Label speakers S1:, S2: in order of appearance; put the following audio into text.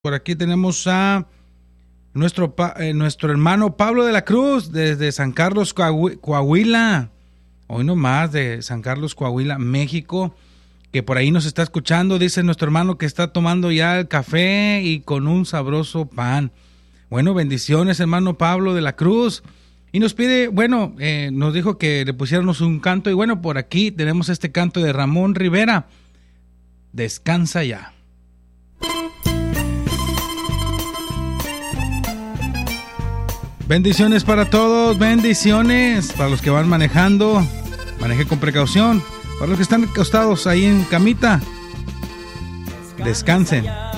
S1: Por aquí tenemos a nuestro hermano Pablo de la Cruz desde San Carlos, Coahuila. Hoy nomás de San Carlos, Coahuila, México, que por ahí nos está escuchando. Dice nuestro hermano que está tomando ya el café y con un sabroso pan. Bueno, bendiciones, hermano Pablo de la Cruz. Y nos pide, nos dijo que le pusiéramos un canto. Y bueno, por aquí tenemos este canto de Ramón Rivera. Descansa ya. Bendiciones para todos, bendiciones para los que van manejando, maneje con precaución. Para los que están acostados ahí en camita, descansen.